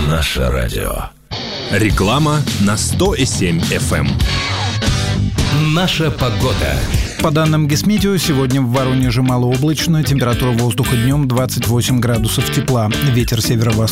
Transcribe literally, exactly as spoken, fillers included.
Наше радио. Реклама на сто и семь эф эм. Наша погода. По данным Гисметео, сегодня в Воронеже малооблачно, температура воздуха днем двадцать восемь градусов тепла, ветер северо-восточный